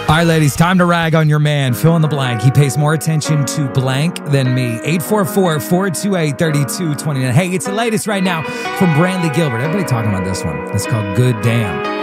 All right, ladies, time to rag on your man. Fill in the blank. He pays more attention to blank than me. 844-428-3229. Hey, it's the latest right now from Brantley Gilbert. Everybody talking about this one. It's called Good Damn.